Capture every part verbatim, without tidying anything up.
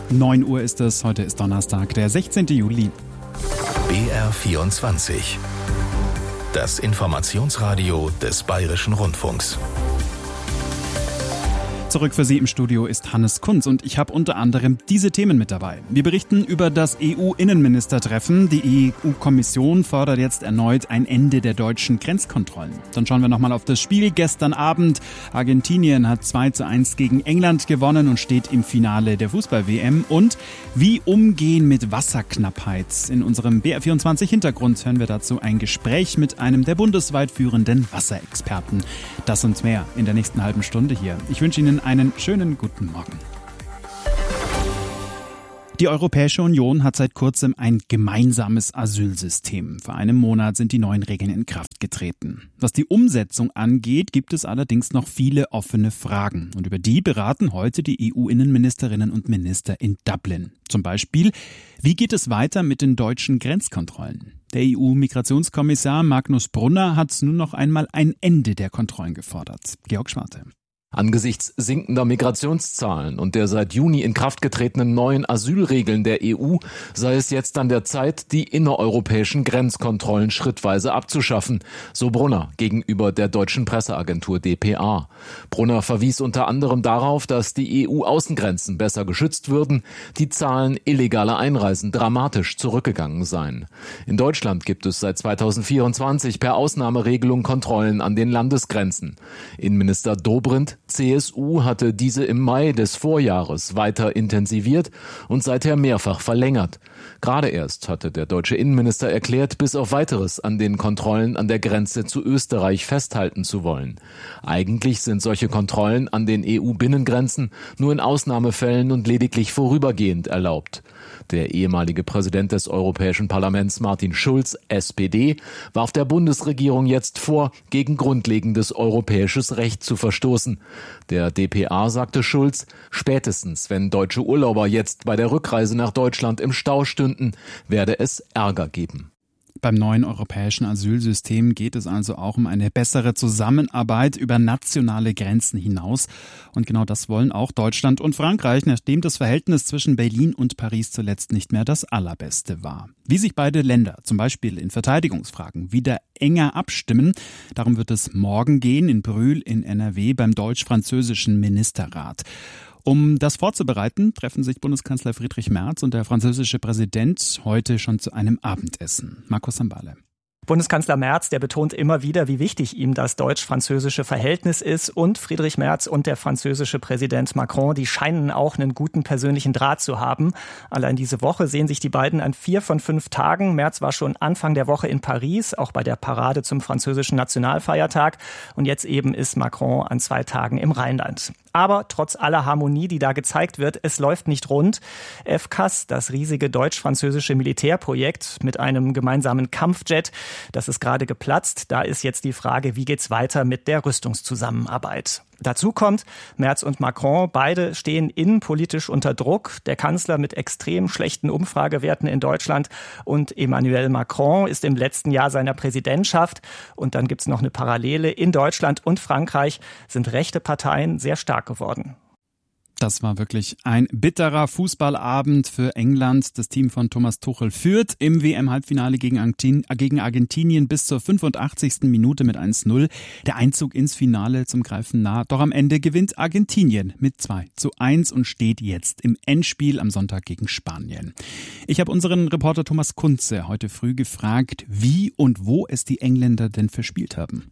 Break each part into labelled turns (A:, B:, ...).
A: neun Uhr ist es, heute ist Donnerstag, der sechzehnten Juli.
B: B R vierundzwanzig. Das Informationsradio des Bayerischen Rundfunks.
A: Zurück für Sie im Studio ist Hannes Kunz und ich habe unter anderem diese Themen mit dabei. Wir berichten über das E U-Innenministertreffen. Die E U-Kommission fordert jetzt erneut ein Ende der deutschen Grenzkontrollen. Dann schauen wir nochmal auf das Spiel gestern Abend. Argentinien hat zwei zu eins gegen England gewonnen und steht im Finale der Fußball-W M. Und wie umgehen mit Wasserknappheit? In unserem B R vierundzwanzig Hintergrund hören wir dazu ein Gespräch mit einem der bundesweit führenden Wasserexperten. Das und mehr in der nächsten halben Stunde hier. Ich wünsche Ihnen einen schönen guten Morgen. Die Europäische Union hat seit kurzem ein gemeinsames Asylsystem. Vor einem Monat sind die neuen Regeln in Kraft getreten. Was die Umsetzung angeht, gibt es allerdings noch viele offene Fragen. Und über die beraten heute die E U-Innenministerinnen und Minister in Dublin. Zum Beispiel, wie geht es weiter mit den deutschen Grenzkontrollen? Der E U-Migrationskommissar Magnus Brunner hat nun noch einmal ein Ende der Kontrollen gefordert. Georg Schwarte.
C: Angesichts sinkender Migrationszahlen und der seit Juni in Kraft getretenen neuen Asylregeln der E U sei es jetzt an der Zeit, die innereuropäischen Grenzkontrollen schrittweise abzuschaffen, so Brunner gegenüber der deutschen Presseagentur D P A. Brunner verwies unter anderem darauf, dass die E U-Außengrenzen besser geschützt würden, die Zahlen illegaler Einreisen dramatisch zurückgegangen seien. In Deutschland gibt es seit zweitausendvierundzwanzig per Ausnahmeregelung Kontrollen an den Landesgrenzen. Innenminister Dobrindt C S U hatte diese im Mai des Vorjahres weiter intensiviert und seither mehrfach verlängert. Gerade erst hatte der deutsche Innenminister erklärt, bis auf Weiteres an den Kontrollen an der Grenze zu Österreich festhalten zu wollen. Eigentlich sind solche Kontrollen an den E U-Binnengrenzen nur in Ausnahmefällen und lediglich vorübergehend erlaubt. Der ehemalige Präsident des Europäischen Parlaments Martin Schulz, S P D, warf der Bundesregierung jetzt vor, gegen grundlegendes europäisches Recht zu verstoßen. Der D P A sagte Schulz, spätestens wenn deutsche Urlauber jetzt bei der Rückreise nach Deutschland im Stau stünden, werde es Ärger geben.
A: Beim neuen europäischen Asylsystem geht es also auch um eine bessere Zusammenarbeit über nationale Grenzen hinaus. Und genau das wollen auch Deutschland und Frankreich, nachdem das Verhältnis zwischen Berlin und Paris zuletzt nicht mehr das allerbeste war. Wie sich beide Länder zum Beispiel in Verteidigungsfragen wieder enger abstimmen, darum wird es morgen gehen in Brühl in N R W beim deutsch-französischen Ministerrat. Um das vorzubereiten, treffen sich Bundeskanzler Friedrich Merz und der französische Präsident heute schon zu einem Abendessen. Markus Sambale.
D: Bundeskanzler Merz, der betont immer wieder, wie wichtig ihm das deutsch-französische Verhältnis ist. Und Friedrich Merz und der französische Präsident Macron, die scheinen auch einen guten persönlichen Draht zu haben. Allein diese Woche sehen sich die beiden an vier von fünf Tagen. Merz war schon Anfang der Woche in Paris, auch bei der Parade zum französischen Nationalfeiertag. Und jetzt eben ist Macron an zwei Tagen im Rheinland. Aber trotz aller Harmonie, die da gezeigt wird, es läuft nicht rund. F C A S, das riesige deutsch-französische Militärprojekt mit einem gemeinsamen Kampfjet, das ist gerade geplatzt. Da ist jetzt die Frage, wie geht's weiter mit der Rüstungszusammenarbeit? Dazu kommt, Merz und Macron, beide stehen innenpolitisch unter Druck. Der Kanzler mit extrem schlechten Umfragewerten in Deutschland und Emmanuel Macron ist im letzten Jahr seiner Präsidentschaft. Und dann gibt's noch eine Parallele. In Deutschland und Frankreich sind rechte Parteien sehr stark geworden.
A: Das war wirklich ein bitterer Fußballabend für England. Das Team von Thomas Tuchel führt im W M-Halbfinale gegen Argentinien bis zur fünfundachtzigsten Minute mit eins zu null. Der Einzug ins Finale zum Greifen nah. Doch am Ende gewinnt Argentinien mit zwei zu eins und steht jetzt im Endspiel am Sonntag gegen Spanien. Ich habe unseren Reporter Thomas Kunze heute früh gefragt, wie und wo es die Engländer denn verspielt haben.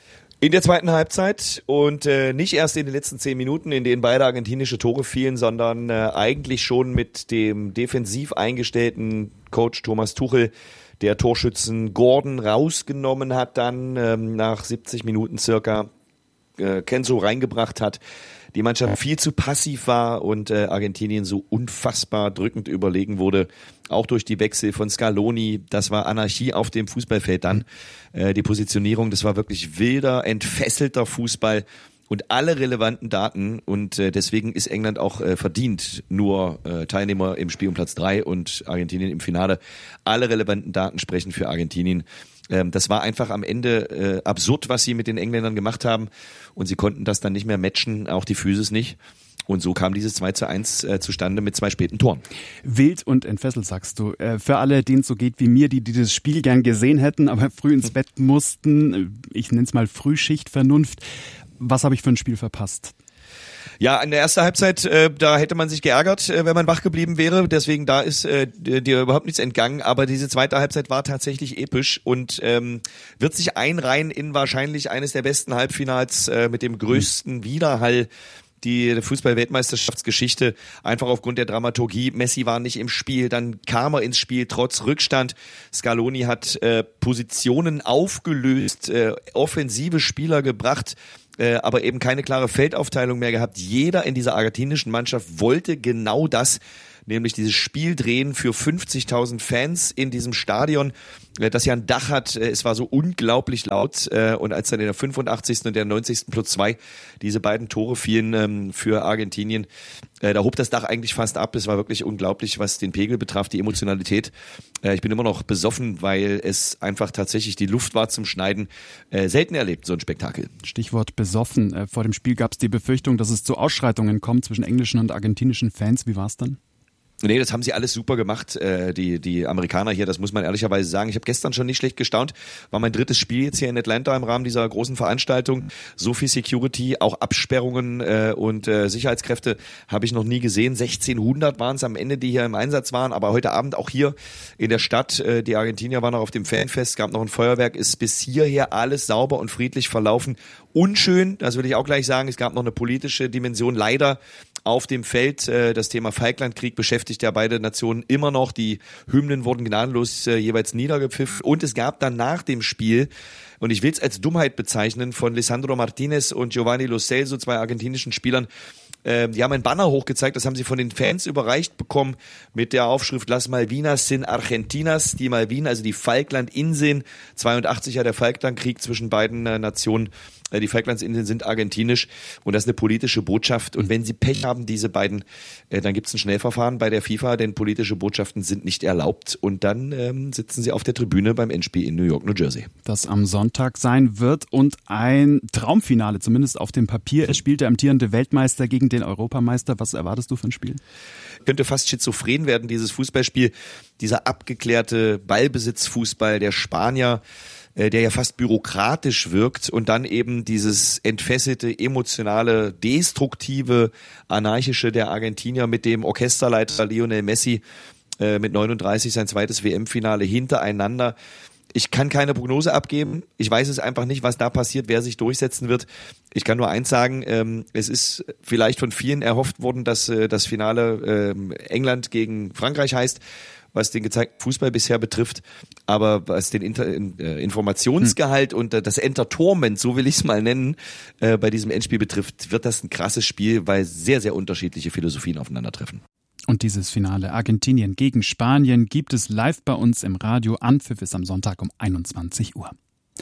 E: In der zweiten Halbzeit und äh, nicht erst in den letzten zehn Minuten, in denen beide argentinische Tore fielen, sondern äh, eigentlich schon mit dem defensiv eingestellten Coach Thomas Tuchel, der Torschützen Gordon rausgenommen hat, dann ähm, nach siebzig Minuten circa äh, Kenzo reingebracht hat. Die Mannschaft viel zu passiv war und äh, Argentinien so unfassbar drückend überlegen wurde, auch durch die Wechsel von Scaloni. Das war Anarchie auf dem Fußballfeld dann. Äh, die Positionierung, das war wirklich wilder, entfesselter Fußball und alle relevanten Daten. Und äh, deswegen ist England auch äh, verdient nur äh, Teilnehmer im Spiel um Platz drei und Argentinien im Finale. Alle relevanten Daten sprechen für Argentinien. Das war einfach am Ende äh, absurd, was sie mit den Engländern gemacht haben und sie konnten das dann nicht mehr matchen, auch die Physis nicht. Und so kam dieses zwei zu eins äh, zustande mit zwei späten Toren.
A: Wild und entfesselt, sagst du. Äh, für alle, denen es so geht wie mir, die dieses Spiel gern gesehen hätten, aber früh ins Bett mussten, ich nenne es mal Frühschichtvernunft. Was habe ich für ein Spiel verpasst?
E: Ja, in der ersten Halbzeit, äh, da hätte man sich geärgert, äh, wenn man wach geblieben wäre. Deswegen, da ist äh, dir überhaupt nichts entgangen. Aber diese zweite Halbzeit war tatsächlich episch und ähm, wird sich einreihen in wahrscheinlich eines der besten Halbfinals äh, mit dem größten Widerhall die Fußball-Weltmeisterschaftsgeschichte, einfach aufgrund der Dramaturgie. Messi war nicht im Spiel, dann kam er ins Spiel trotz Rückstand. Scaloni hat äh, Positionen aufgelöst, äh, offensive Spieler gebracht, äh, aber eben keine klare Feldaufteilung mehr gehabt. Jeder in dieser argentinischen Mannschaft wollte genau das, nämlich dieses Spiel drehen für fünfzigtausend Fans in diesem Stadion, das ja ein Dach hat. Es war so unglaublich laut und als dann in der fünfundachtzigsten und der neunzigsten plus zwei diese beiden Tore fielen für Argentinien, da hob das Dach eigentlich fast ab. Es war wirklich unglaublich, was den Pegel betraf, die Emotionalität. Ich bin immer noch besoffen, weil es einfach tatsächlich die Luft war zum Schneiden. Selten erlebt, so ein Spektakel.
A: Stichwort besoffen. Vor dem Spiel gab es die Befürchtung, dass es zu Ausschreitungen kommt zwischen englischen und argentinischen Fans. Wie war es dann?
E: Nee, das haben sie alles super gemacht, äh, die die Amerikaner hier, das muss man ehrlicherweise sagen. Ich habe gestern schon nicht schlecht gestaunt, war mein drittes Spiel jetzt hier in Atlanta im Rahmen dieser großen Veranstaltung. So viel Security, auch Absperrungen äh, und äh, Sicherheitskräfte habe ich noch nie gesehen. sechzehnhundert waren es am Ende, die hier im Einsatz waren, aber heute Abend auch hier in der Stadt, äh, die Argentinier waren noch auf dem Fanfest, gab noch ein Feuerwerk, ist bis hierher alles sauber und friedlich verlaufen. Unschön, das will ich auch gleich sagen, es gab noch eine politische Dimension, leider auf dem Feld. Das Thema Falklandkrieg beschäftigt ja beide Nationen immer noch. Die Hymnen wurden gnadenlos jeweils niedergepfiffen. Und es gab dann nach dem Spiel, und ich will es als Dummheit bezeichnen, von Lisandro Martinez und Giovanni Lo Celso, zwei argentinischen Spielern, die haben ein Banner hochgezeigt, das haben sie von den Fans überreicht bekommen mit der Aufschrift Las Malvinas sin Argentinas, die Malvinen, also die Falklandinseln, zweiundachtzig ja der Falklandkrieg zwischen beiden Nationen. Die Falklandsinseln sind argentinisch und das ist eine politische Botschaft. Und wenn sie Pech haben, diese beiden, dann gibt es ein Schnellverfahren bei der FIFA, denn politische Botschaften sind nicht erlaubt. Und dann ähm, sitzen sie auf der Tribüne beim Endspiel in New York, New Jersey.
A: Das am Sonntag sein wird und ein Traumfinale, zumindest auf dem Papier. Es spielt der amtierende Weltmeister gegen den Europameister. Was erwartest du für ein Spiel?
E: Könnte fast schizophren werden, dieses Fußballspiel. Dieser abgeklärte Ballbesitzfußball der Spanier, der ja fast bürokratisch wirkt und dann eben dieses entfesselte, emotionale, destruktive, anarchische der Argentinier mit dem Orchesterleiter Lionel Messi äh, mit neununddreißig sein zweites W M-Finale hintereinander. Ich kann keine Prognose abgeben. Ich weiß es einfach nicht, was da passiert, wer sich durchsetzen wird. Ich kann nur eins sagen, ähm, es ist vielleicht von vielen erhofft worden, dass äh, das Finale äh, England gegen Frankreich heißt, was den gezeigten Fußball bisher betrifft, aber was den Inter- äh, Informationsgehalt hm. und äh, das Entertainment, so will ich es mal nennen, äh, bei diesem Endspiel betrifft, wird das ein krasses Spiel, weil sehr, sehr unterschiedliche Philosophien aufeinandertreffen.
A: Und dieses Finale Argentinien gegen Spanien gibt es live bei uns im Radio. Anpfiff ist am Sonntag um einundzwanzig Uhr.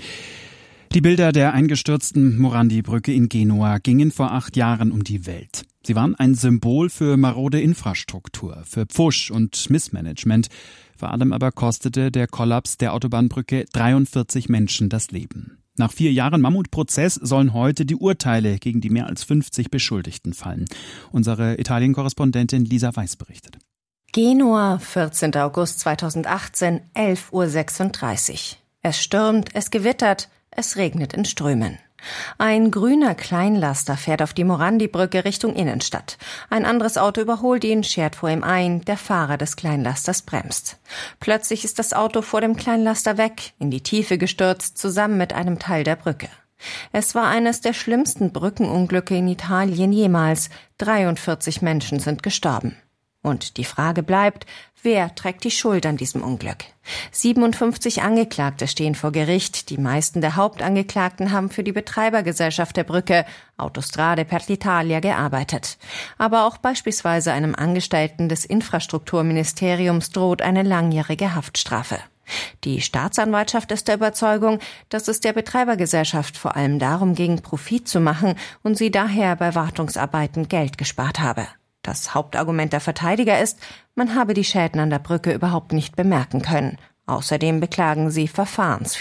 A: Die Bilder der eingestürzten Morandi-Brücke in Genua gingen vor acht Jahren um die Welt. Sie waren ein Symbol für marode Infrastruktur, für Pfusch und Missmanagement. Vor allem aber kostete der Kollaps der Autobahnbrücke dreiundvierzig Menschen das Leben. Nach vier Jahren Mammutprozess sollen heute die Urteile gegen die mehr als fünfzig Beschuldigten fallen. Unsere Italien-Korrespondentin Lisa Weiß berichtet.
F: Genua, vierzehnten August zweitausendachtzehn, elf Uhr sechsunddreißig. Es stürmt, es gewittert, es regnet in Strömen. Ein grüner Kleinlaster fährt auf die Morandi-Brücke Richtung Innenstadt. Ein anderes Auto überholt ihn, schert vor ihm ein, der Fahrer des Kleinlasters bremst. Plötzlich ist das Auto vor dem Kleinlaster weg, in die Tiefe gestürzt, zusammen mit einem Teil der Brücke. Es war eines der schlimmsten Brückenunglücke in Italien jemals. dreiundvierzig Menschen sind gestorben. Und die Frage bleibt, wer trägt die Schuld an diesem Unglück? siebenundfünfzig Angeklagte stehen vor Gericht. Die meisten der Hauptangeklagten haben für die Betreibergesellschaft der Brücke Autostrade per l'Italia gearbeitet. Aber auch beispielsweise einem Angestellten des Infrastrukturministeriums droht eine langjährige Haftstrafe. Die Staatsanwaltschaft ist der Überzeugung, dass es der Betreibergesellschaft vor allem darum ging, Profit zu machen und sie daher bei Wartungsarbeiten Geld gespart habe. Das Hauptargument der Verteidiger ist, man habe die Schäden an der Brücke überhaupt nicht bemerken können. Außerdem beklagen sie Verfahrensfehler.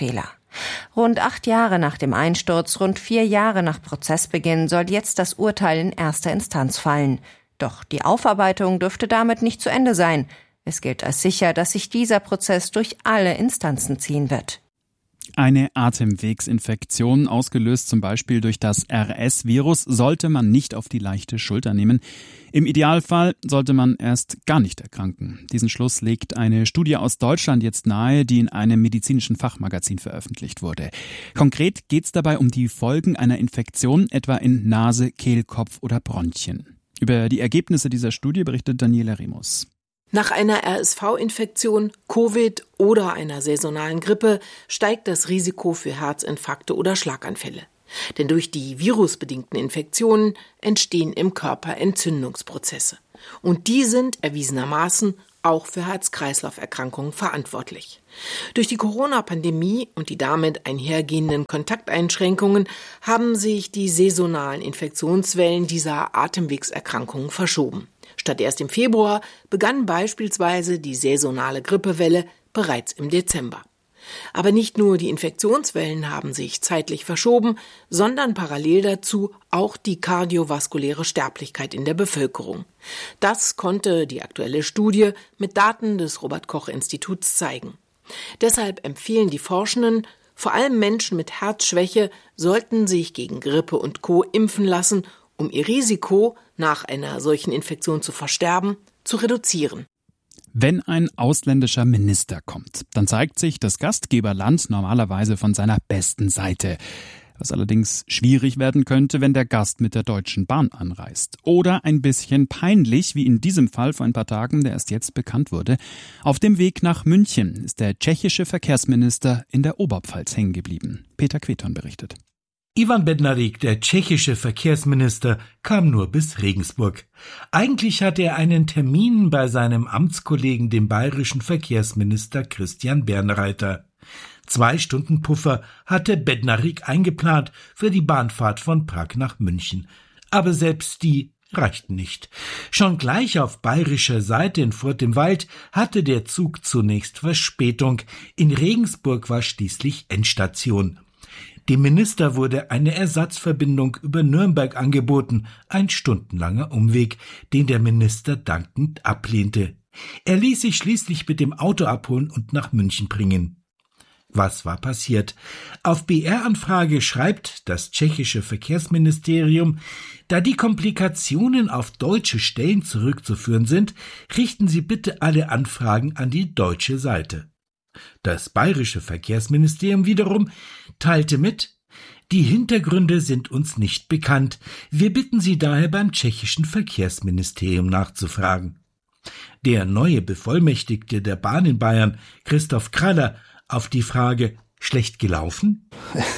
F: Rund acht Jahre nach dem Einsturz, rund vier Jahre nach Prozessbeginn soll jetzt das Urteil in erster Instanz fallen. Doch die Aufarbeitung dürfte damit nicht zu Ende sein. Es gilt als sicher, dass sich dieser Prozess durch alle Instanzen ziehen wird.
A: Eine Atemwegsinfektion, ausgelöst zum Beispiel durch das R S-Virus, sollte man nicht auf die leichte Schulter nehmen. Im Idealfall sollte man erst gar nicht erkranken. Diesen Schluss legt eine Studie aus Deutschland jetzt nahe, die in einem medizinischen Fachmagazin veröffentlicht wurde. Konkret geht es dabei um die Folgen einer Infektion, etwa in Nase, Kehlkopf oder Bronchien. Über die Ergebnisse dieser Studie berichtet Daniela Remus.
G: Nach einer R S V-Infektion, Covid oder einer saisonalen Grippe steigt das Risiko für Herzinfarkte oder Schlaganfälle. Denn durch die virusbedingten Infektionen entstehen im Körper Entzündungsprozesse. Und die sind erwiesenermaßen auch für Herz-Kreislauf-Erkrankungen verantwortlich. Durch die Corona-Pandemie und die damit einhergehenden Kontakteinschränkungen haben sich die saisonalen Infektionswellen dieser Atemwegserkrankungen verschoben. Statt erst im Februar begann beispielsweise die saisonale Grippewelle bereits im Dezember. Aber nicht nur die Infektionswellen haben sich zeitlich verschoben, sondern parallel dazu auch die kardiovaskuläre Sterblichkeit in der Bevölkerung. Das konnte die aktuelle Studie mit Daten des Robert-Koch-Instituts zeigen. Deshalb empfehlen die Forschenden, vor allem Menschen mit Herzschwäche sollten sich gegen Grippe und Co. impfen lassen, um ihr Risiko, nach einer solchen Infektion zu versterben, zu reduzieren.
A: Wenn ein ausländischer Minister kommt, dann zeigt sich das Gastgeberland normalerweise von seiner besten Seite. Was allerdings schwierig werden könnte, wenn der Gast mit der Deutschen Bahn anreist. Oder ein bisschen peinlich, wie in diesem Fall vor ein paar Tagen, der erst jetzt bekannt wurde. Auf dem Weg nach München ist der tschechische Verkehrsminister in der Oberpfalz hängen geblieben. Peter Queton berichtet.
H: Ivan Bednarik, der tschechische Verkehrsminister, kam nur bis Regensburg. Eigentlich hatte er einen Termin bei seinem Amtskollegen, dem bayerischen Verkehrsminister Christian Bernreiter. Zwei Stunden Puffer hatte Bednarik eingeplant für die Bahnfahrt von Prag nach München. Aber selbst die reichten nicht. Schon gleich auf bayerischer Seite in Furt im Wald hatte der Zug zunächst Verspätung. In Regensburg war schließlich Endstation. Dem Minister wurde eine Ersatzverbindung über Nürnberg angeboten, ein stundenlanger Umweg, den der Minister dankend ablehnte. Er ließ sich schließlich mit dem Auto abholen und nach München bringen. Was war passiert? Auf B R-Anfrage schreibt das tschechische Verkehrsministerium, da die Komplikationen auf deutsche Stellen zurückzuführen sind, richten Sie bitte alle Anfragen an die deutsche Seite. Das bayerische Verkehrsministerium wiederum teilte mit, die Hintergründe sind uns nicht bekannt. Wir bitten Sie daher beim tschechischen Verkehrsministerium nachzufragen. Der neue Bevollmächtigte der Bahn in Bayern, Christoph Kraller, auf die Frage, schlecht gelaufen?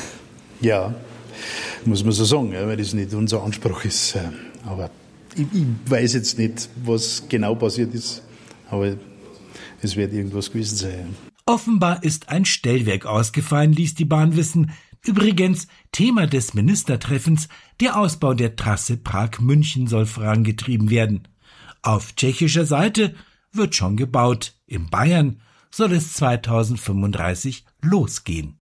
I: Ja, muss man so sagen, weil das nicht unser Anspruch ist. Aber ich, ich weiß jetzt nicht, was genau passiert ist, aber es wird irgendwas gewesen sein.
H: Offenbar ist ein Stellwerk ausgefallen, ließ die Bahn wissen. Übrigens, Thema des Ministertreffens, der Ausbau der Trasse Prag-München soll vorangetrieben werden. Auf tschechischer Seite wird schon gebaut. In Bayern soll es zweitausendfünfunddreißig losgehen.